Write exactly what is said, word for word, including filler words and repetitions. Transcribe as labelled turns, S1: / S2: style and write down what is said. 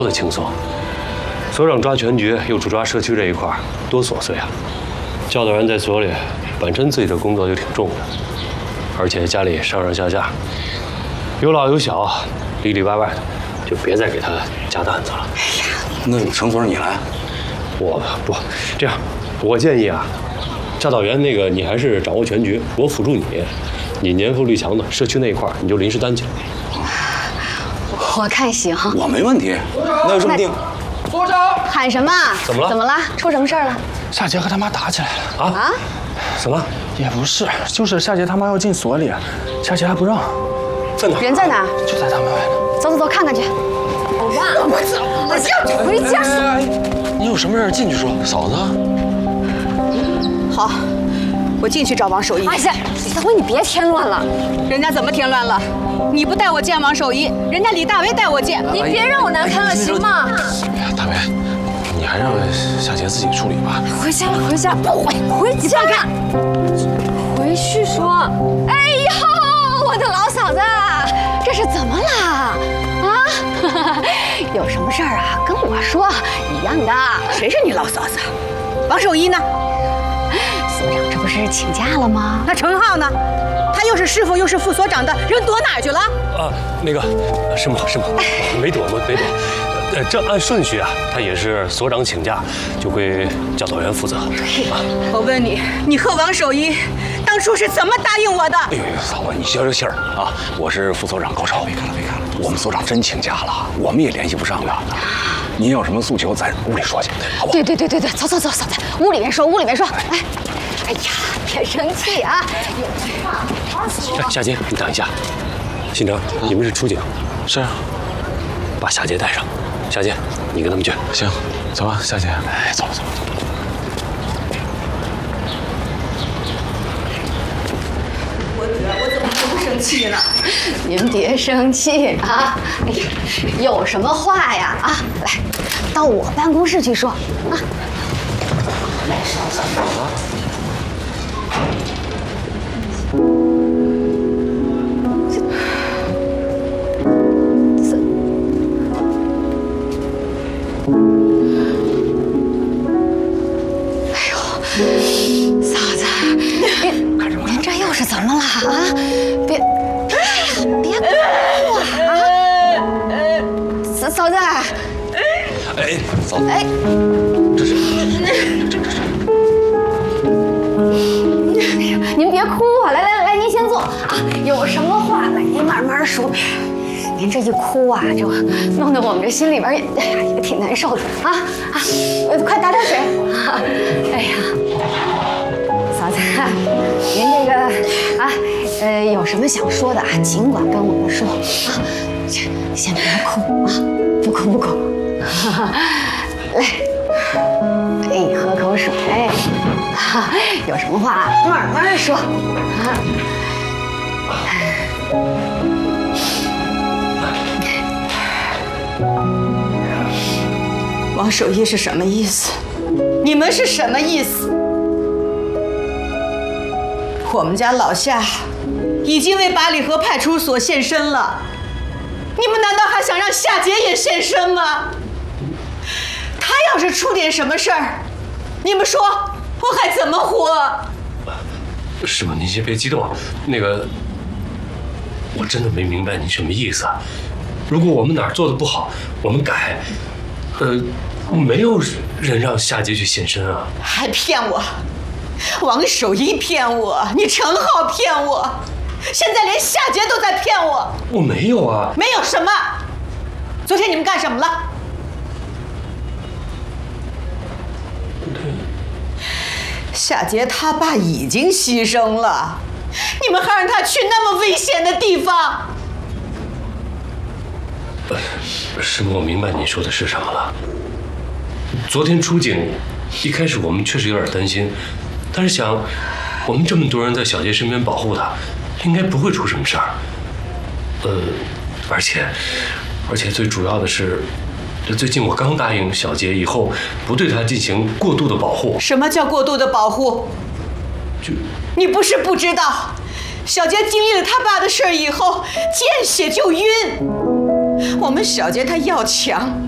S1: 的轻松。所长抓全局，又主抓社区这一块，多琐碎啊！教导员在所里，本身自己的工作就挺重的，而且家里上上下下有老有小，里里外外的，就别再给他加担子了。
S2: 哎呀，那程所长你来，
S1: 我不这样，我建议啊，教导员那个你还是掌握全局，我辅助你。你年富力强的社区那一块，你就临时担起来。
S3: 我看行。
S2: 我没问题，那就这么定。
S4: 所长，
S3: 喊什么？
S1: 怎么了？
S3: 怎么了？出什么事儿了？
S4: 夏杰和他妈打起来了
S1: 啊？啊？什么？
S4: 也不是，就是夏杰他妈要进所里，夏杰还不让。
S1: 在哪？
S3: 人在哪？
S4: 就在他门外呢。
S3: 走走走，看看去。我忘了，我走，我要回家说。
S4: 你有什么事进去说，嫂子。
S5: 好，我进去找王守义。
S3: 哎呀，小辉，你别添乱了。
S5: 人家怎么添乱了？你不带我见王守义，人家李大为带我见。
S3: 您别让我难堪了，行吗？
S4: 哎呀，大为，你还让夏杰自己处理吧。
S3: 回家了，回家不回，回家看。回去说。哎呦，我的老嫂子，这是怎么了？啊？有什么事儿啊？跟我说，一样的。
S5: 谁是你老嫂子？王守义呢？
S3: 所长这不是请假了吗？
S5: 那程浩呢？他又是师傅又是副所长的，人躲哪儿去了？
S1: 啊，那个师母师母，没躲没没躲，呃，这按顺序啊，他也是所长请假，就归教导员负责。啊，
S5: 我问你，你和王守义当初是怎么答应我的？
S2: 哎呦，嫂子，你消消气儿啊！我是副所长高超。别看了，别看了，我们所长真请假了，我们也联系不上他。您有什么诉求，咱屋里说去，好不好？
S3: 对对对对对，走走走，嫂子，屋里面说，屋里面说。哎，哎呀，别生气啊，有话好好说。
S1: 夏杰，你等一下，新成，你们是出警。
S4: 是啊，
S1: 把夏杰带上。夏杰，你跟他们去。
S4: 行，走吧，夏杰。
S1: 哎，走走走。
S5: 我我怎么这么生气呢？
S3: 您别生气啊！哎呀，有什么话呀？啊，来，到我办公室去说啊。来，嫂子。怎么了啊？别，哎呀，别哭啊！嫂嫂子，
S2: 哎，嫂子，
S3: 哎，
S2: 这是，
S3: 这这是，哎呀，您别哭啊！来来来来，您先坐啊。有什么话来，您慢慢说。您这一哭啊，就弄得我们这心里边也，哎呀，也挺难受的啊啊！快打点水。哎呀。嫂子，您这个啊，呃，有什么想说的啊，尽管跟我们说啊，先别哭啊，不哭不哭，来，哎，喝口水，啊，有什么话慢慢说啊。
S5: 王守义是什么意思？你们是什么意思？我们家老夏已经为八里河派出所献身了，你们难道还想让夏杰也献身吗？他要是出点什么事儿，你们说我还怎么活？
S1: 师母，您先别激动，那个，我真的没明白您什么意思啊。如果我们哪儿做的不好，我们改。呃，没有人让夏杰去献身啊。
S5: 还骗我！王守义骗我，你程浩骗我，现在连夏杰都在骗我。
S1: 我没有啊。
S5: 没有什么？昨天你们干什么了？夏杰他爸已经牺牲了，你们还让他去那么危险的地方？
S1: 呃，师母，我明白你说的是什么了。昨天出警，一开始我们确实有点担心。但是想，我们这么多人在小杰身边保护他，应该不会出什么事儿。呃，而且，而且最主要的是，最近我刚答应小杰以后不对他进行过度的保护。
S5: 什么叫过度的保护？
S1: 就
S5: 你不是不知道，小杰经历了他爸的事儿以后，见血就晕。我们小杰他要强，